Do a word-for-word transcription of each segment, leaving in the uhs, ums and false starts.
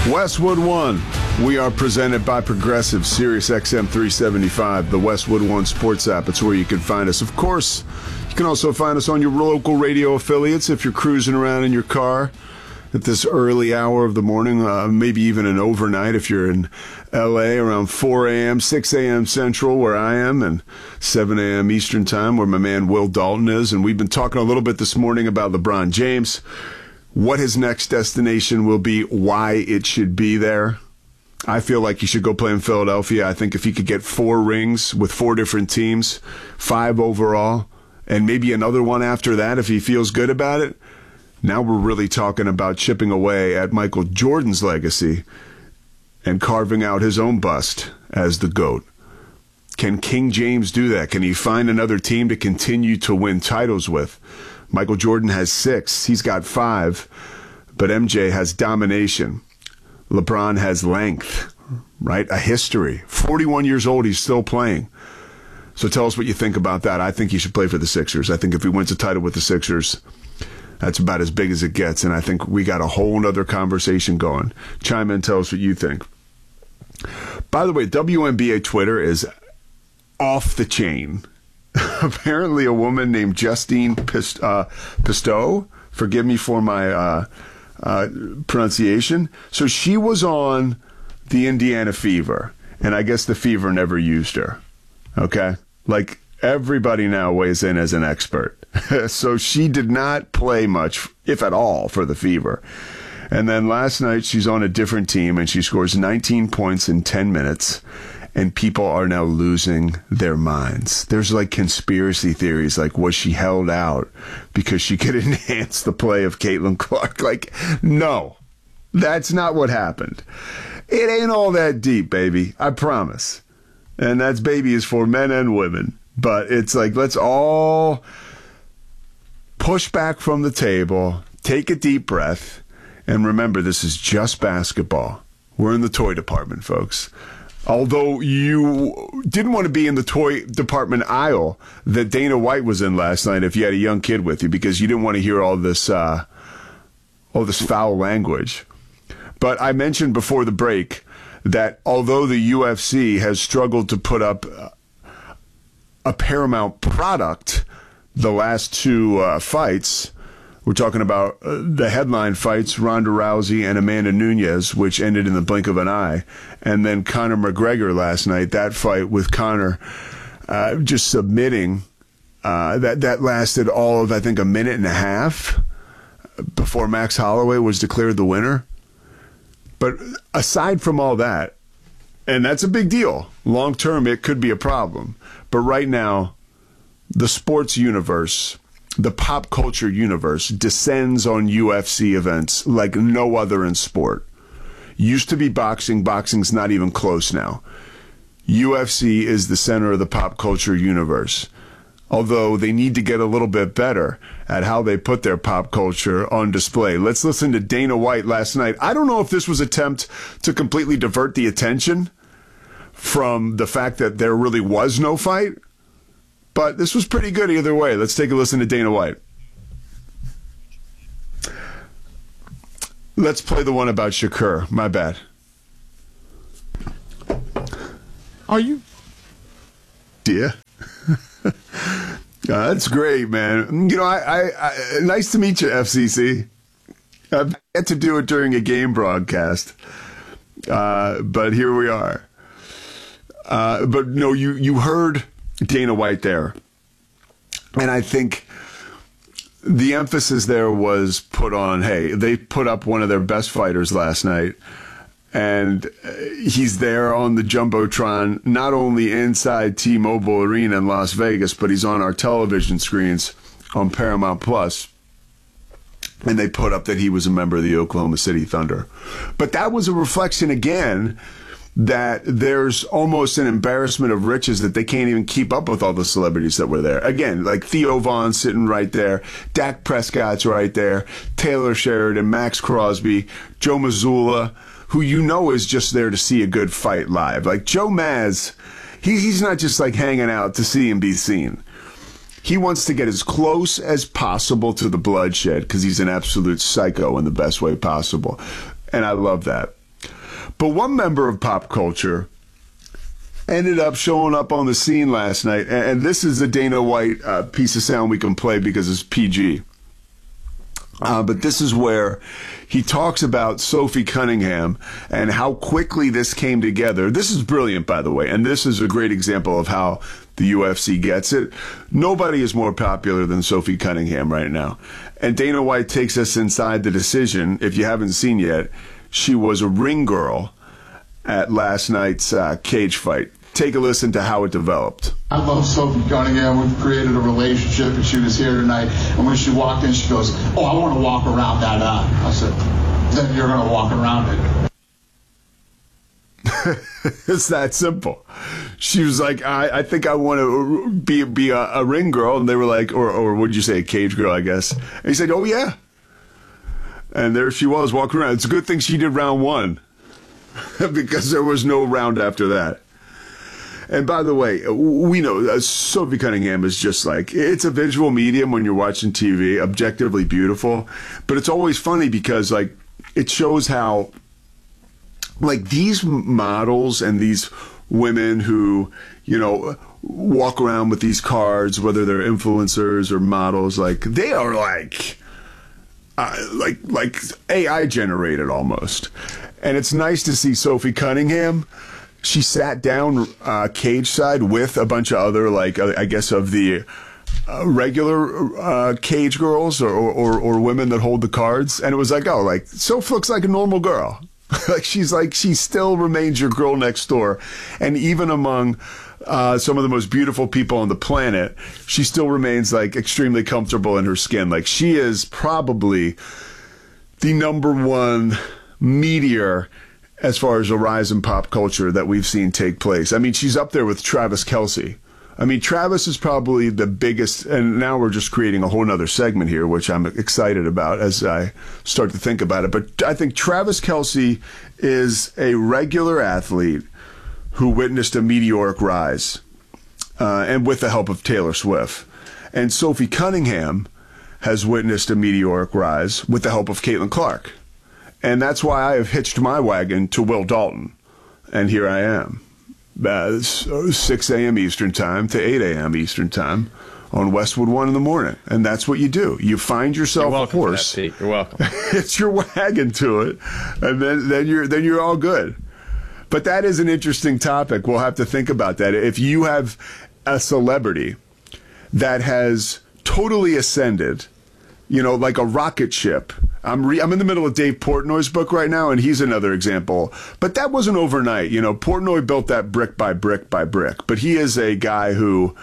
Westwood One. We are presented by Progressive, Sirius X M three seventy-five, the Westwood One Sports app. It's where you can find us. Of course, you can also find us on your local radio affiliates if you're cruising around in your car at this early hour of the morning, uh, maybe even an overnight if you're in L A around four a.m., six a.m. Central where I am, and seven a.m. Eastern Time where my man Will Dalton is. And we've been talking a little bit this morning about LeBron James, what his next destination will be, why it should be there. I feel like he should go play in Philadelphia. I think if he could get four rings with four different teams, five overall, and maybe another one after that if he feels good about it, now we're really talking about chipping away at Michael Jordan's legacy and carving out his own bust as the GOAT. Can King James do that? Can he find another team to continue to win titles with? Michael Jordan has six. He's got five. But M J has domination. LeBron has length, right? A history. forty-one years old, he's still playing. So tell us what you think about that. I think he should play for the Sixers. I think if he wins a title with the Sixers, that's about as big as it gets. And I think we got a whole other conversation going. Chime in, tell us what you think. By the way, W N B A Twitter is off the chain. Apparently a woman named Justine Pist- uh, Pisteau, forgive me for my uh, uh, pronunciation. So she was on the Indiana Fever, and I guess the Fever never used her. Okay? Like, everybody now weighs in as an expert. So she did not play much, if at all, for the Fever. And then last night she's on a different team, and she scores nineteen points in ten minutes. And people are now losing their minds. There's like conspiracy theories, like was she held out because she could enhance the play of Caitlin Clark? Like, no, that's not what happened. It ain't all that deep, baby. I promise. And that's baby is for men and women. But it's like, let's all push back from the table, take a deep breath, and remember, this is just basketball. We're in the toy department, folks. Although you didn't want to be in the toy department aisle that Dana White was in last night if you had a young kid with you, because you didn't want to hear all this uh, all this foul language. But I mentioned before the break that although the U F C has struggled to put up a Paramount product the last two uh, fights, we're talking about uh, the headline fights, Ronda Rousey and Amanda Nunes, which ended in the blink of an eye. And then Conor McGregor last night, that fight with Conor uh, just submitting. Uh, that, that lasted all of, I think, a minute and a half before Max Holloway was declared the winner. But aside from all that, and that's a big deal. Long term, it could be a problem. But right now, the sports universe, the pop culture universe, descends on U F C events like no other in sport. Used to be boxing. Boxing's not even close now. U F C is the center of the pop culture universe. Although they need to get a little bit better at how they put their pop culture on display. Let's listen to Dana White last night. I don't know if this was an attempt to completely divert the attention from the fact that there really was no fight, but this was pretty good either way. Let's take a listen to Dana White. Let's play the one about Shakur. My bad. Are you? Yeah. uh, that's great, man. You know, I, I, I nice to meet you, F C C. I've yet to do it during a game broadcast, uh, but here we are. Uh, but no, you, you heard Dana White there. And I think the emphasis there was put on, hey, they put up one of their best fighters last night. And he's there on the Jumbotron, not only inside T-Mobile Arena in Las Vegas, but he's on our television screens on Paramount Plus. And they put up that he was a member of the Oklahoma City Thunder. But that was a reflection, again, that there's almost an embarrassment of riches that they can't even keep up with all the celebrities that were there. Again, like Theo Vaughn sitting right there, Dak Prescott's right there, Taylor Sheridan, Max Crosby, Joe Mazzulla, who you know is just there to see a good fight live. Like Joe Maz, he, he's not just like hanging out to see and be seen. He wants to get as close as possible to the bloodshed because he's an absolute psycho in the best way possible. And I love that. But one member of pop culture ended up showing up on the scene last night, and, and this is a Dana White uh, piece of sound we can play because it's P G. Uh, but this is where he talks about Sophie Cunningham and how quickly this came together. This is brilliant, by the way, and this is a great example of how the U F C gets it. Nobody is more popular than Sophie Cunningham right now. And Dana White takes us inside the decision. If you haven't seen yet, she was a ring girl at last night's uh, cage fight. Take a listen to how it developed. I love Sophie Cunningham. We've created a relationship, and she was here tonight. And when she walked in, she goes, "Oh, I want to walk around that uh." I said, "Then you're going to walk around it." It's that simple. She was like, I, I think I want to be be a, a ring girl. And they were like, or, or what did you say, a cage girl, I guess. And he said, oh, yeah. And there she was walking around. It's a good thing she did round one because there was no round after that. And by the way, we know uh, Sophie Cunningham is just like, it's a visual medium when you're watching T V, objectively beautiful. But it's always funny because, like, it shows how, like, these models and these women who, you know, walk around with these cards, whether they're influencers or models, like, they are like, uh, like, like A I generated almost. And it's nice to see Sophie Cunningham. She sat down uh, cage side with a bunch of other, like, uh, I guess, of the uh, regular uh, cage girls or, or, or women that hold the cards. And it was like, oh, like, Soph looks like a normal girl. Like, she's like, she still remains your girl next door. And even among uh, some of the most beautiful people on the planet, she still remains, like, extremely comfortable in her skin. Like, she is probably the number one meteor as far as a rise in pop culture that we've seen take place. I mean, she's up there with Travis Kelce. I mean, Travis is probably the biggest, and now we're just creating a whole nother segment here, which I'm excited about as I start to think about it. But I think Travis Kelce is a regular athlete who witnessed a meteoric rise, uh, and with the help of Taylor Swift. And Sophie Cunningham has witnessed a meteoric rise with the help of Caitlin Clark. And that's why I have hitched my wagon to Will Dalton. And here I am. Uh, six a.m. Eastern time to eight a.m. Eastern time on Westwood One in the morning. And that's what you do. You find yourself you're a horse. For that, Pete. You're welcome. It's your wagon to it. And then, then you're then you're all good. But that is an interesting topic. We'll have to think about that. If you have a celebrity that has totally ascended, you know, like a rocket ship. I'm re- I'm in the middle of Dave Portnoy's book right now, and he's another example. But that wasn't overnight. You know, Portnoy built that brick by brick by brick. But he is a guy who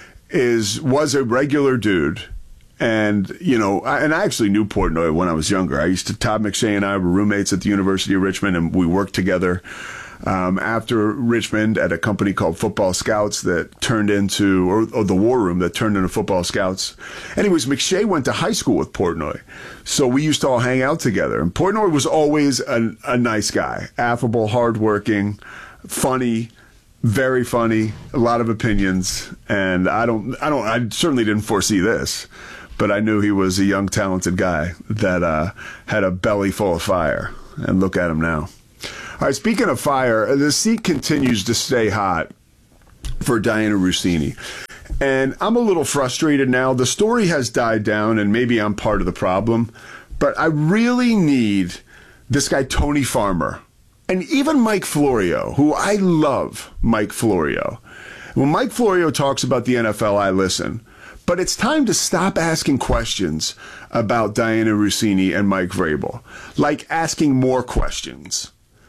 is was a regular dude. And, you know, I, and I actually knew Portnoy when I was younger. I used to, Todd McShay and I were roommates at the University of Richmond, and we worked together. Um, after Richmond at a company called Football Scouts that turned into, or, or the War Room that turned into Football Scouts. Anyways, McShay went to high school with Portnoy. So we used to all hang out together. And Portnoy was always a, a nice guy, affable, hardworking, funny, very funny, a lot of opinions. And I don't, I don't, I certainly didn't foresee this, but I knew he was a young, talented guy that uh, had a belly full of fire. And look at him now. All right, speaking of fire, the seat continues to stay hot for Diana Russini. And I'm a little frustrated now. The story has died down, and maybe I'm part of the problem. But I really need this guy, Tony Farmer, and even Mike Florio, who I love Mike Florio. When Mike Florio talks about the N F L, I listen. But it's time to stop asking questions about Diana Russini and Mike Vrabel, like asking more questions.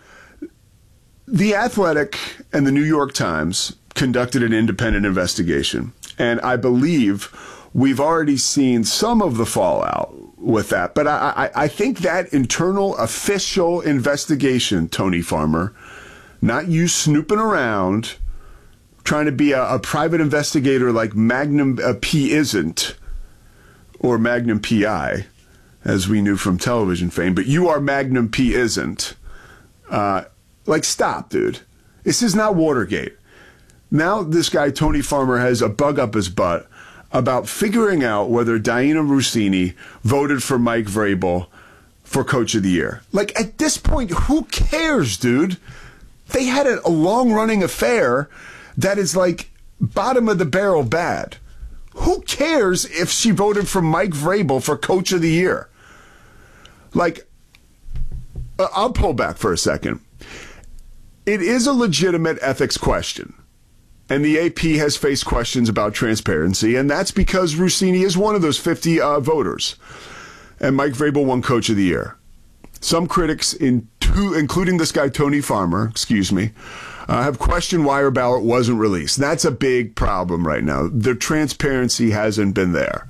The Athletic and the New York Times conducted an independent investigation, and I believe we've already seen some of the fallout with that. But I, I, I think that internal official investigation, Tony Farmer, not you snooping around, trying to be a, a private investigator like Magnum uh, P isn't, or Magnum P I, as we knew from television fame, but you are Magnum P isn't. Uh, Like, stop, dude. This is not Watergate. Now this guy, Tony Farmer, has a bug up his butt about figuring out whether Diana Russini voted for Mike Vrabel for Coach of the Year. Like, at this point, who cares, dude? They had a, a long-running affair that is, like, bottom of the barrel bad. Who cares if she voted for Mike Vrabel for Coach of the Year? Like, uh, I'll pull back for a second. It is a legitimate ethics question. And the A P has faced questions about transparency, and that's because Rossini is one of those fifty uh, voters. And Mike Vrabel won Coach of the Year. Some critics, in two, including this guy Tony Farmer, excuse me, uh, have questioned why her ballot wasn't released. That's a big problem right now. The transparency hasn't been there.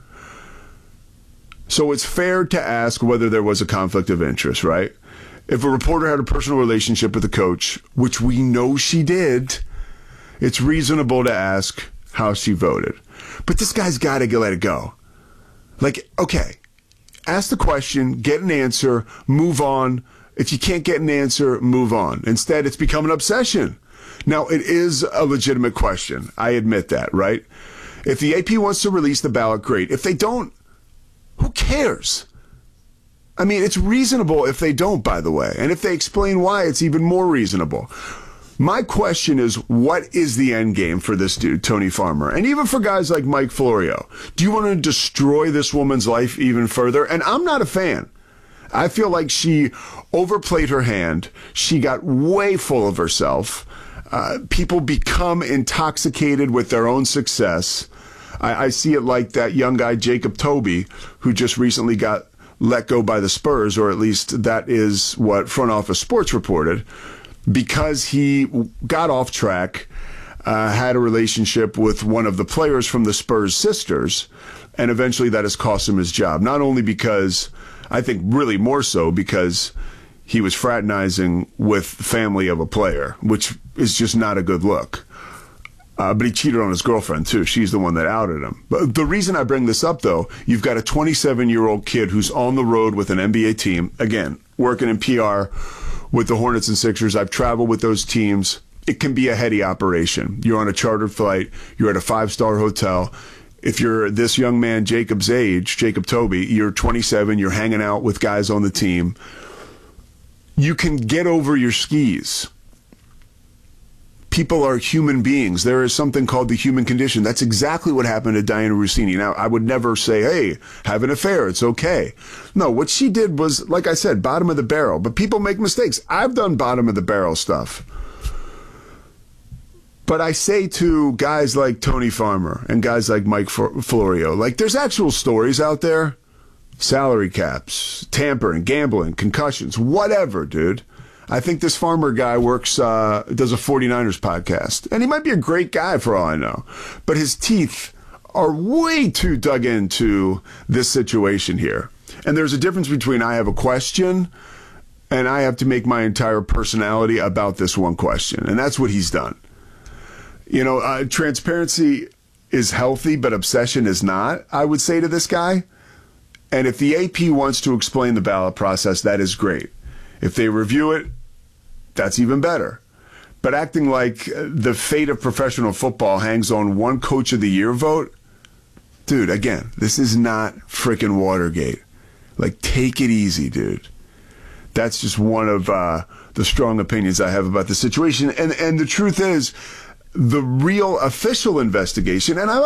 So it's fair to ask whether there was a conflict of interest, right? If a reporter had a personal relationship with the coach, which we know she did, it's reasonable to ask how she voted. But this guy's got to let it go. Like, okay, ask the question, get an answer, move on. If you can't get an answer, move on. Instead, it's become an obsession. Now, it is a legitimate question. I admit that, right? If the A P wants to release the ballot, great. If they don't, who cares? I mean, it's reasonable if they don't, by the way. And if they explain why, it's even more reasonable. My question is, what is the end game for this dude, Tony Farmer? And even for guys like Mike Florio. Do you want to destroy this woman's life even further? And I'm not a fan. I feel like she overplayed her hand. She got way full of herself. Uh, people become intoxicated with their own success. I, I see it like that young guy, Jacob Toby, who just recently got let go by the Spurs, or at least that is what Front Office Sports reported, because he got off track, uh, had a relationship with one of the players from the Spurs sisters, and eventually that has cost him his job. Not only because, I think really more so because he was fraternizing with the family of a player, which is just not a good look. Uh, but he cheated on his girlfriend, too. She's the one that outed him. But the reason I bring this up, though, you've got a twenty-seven-year-old kid who's on the road with an N B A team, again, working in P R with the Hornets and Sixers. I've traveled with those teams. It can be a heady operation. You're on a chartered flight. You're at a five-star hotel. If you're this young man, Jacob's age, Jacob Toby, you're twenty-seven, you're hanging out with guys on the team. You can get over your skis. People are human beings. There is something called the human condition. That's exactly what happened to Diana Rossini. Now, I would never say, hey, have an affair. It's okay. No, what she did was, like I said, bottom of the barrel. But people make mistakes. I've done bottom of the barrel stuff. But I say to guys like Tony Farmer and guys like Mike Florio, like, there's actual stories out there. Salary caps, tampering, gambling, concussions, whatever, dude. I think this Farmer guy works, uh, does a forty-niners podcast. And he might be a great guy for all I know. But his teeth are way too dug into this situation here. And there's a difference between I have a question and I have to make my entire personality about this one question. And that's what he's done. You know, uh, transparency is healthy, but obsession is not, I would say to this guy. And if the A P wants to explain the ballot process, that is great. If they review it, that's even better. But acting like the fate of professional football hangs on one Coach of the Year vote, dude, again, this is not frickin' Watergate. Like, take it easy, dude. That's just one of uh, the strong opinions I have about the situation. And and the truth is, the real official investigation, and I